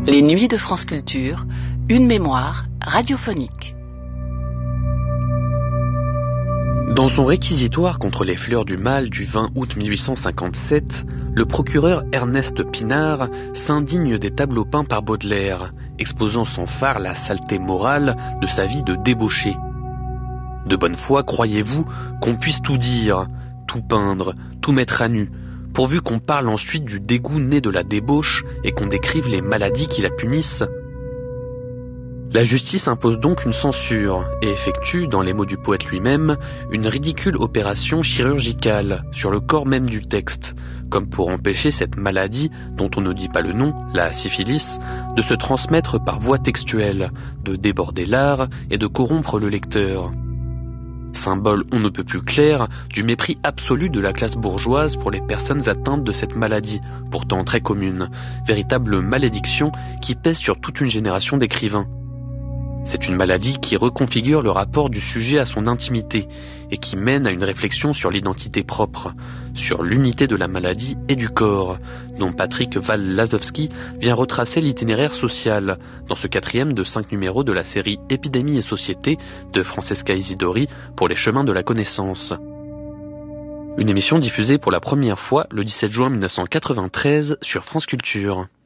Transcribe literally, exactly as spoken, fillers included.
Les nuits de France Culture, une mémoire radiophonique. Dans son réquisitoire contre les fleurs du mal du vingt août mille huit cent cinquante-sept, le procureur Ernest Pinard s'indigne des tableaux peints par Baudelaire, exposant sans phare la saleté morale de sa vie de débauché. De bonne foi, croyez-vous qu'on puisse tout dire, tout peindre, tout mettre à nu, pourvu qu'on parle ensuite du dégoût né de la débauche et qu'on décrive les maladies qui la punissent? La justice impose donc une censure et effectue, dans les mots du poète lui-même, une ridicule opération chirurgicale sur le corps même du texte, comme pour empêcher cette maladie, dont on ne dit pas le nom, la syphilis, de se transmettre par voie textuelle, de déborder l'art et de corrompre le lecteur. Symbole on ne peut plus clair du mépris absolu de la classe bourgeoise pour les personnes atteintes de cette maladie, pourtant très commune, véritable malédiction qui pèse sur toute une génération d'écrivains. C'est une maladie qui reconfigure le rapport du sujet à son intimité et qui mène à une réflexion sur l'identité propre, sur l'unité de la maladie et du corps, dont Patrick Wall-Lazowski vient retracer l'itinéraire social dans ce quatrième de cinq numéros de la série Épidémie et Société de Francesca Isidori pour les chemins de la connaissance. Une émission diffusée pour la première fois le dix-sept juin mille neuf cent quatre-vingt-treize sur France Culture.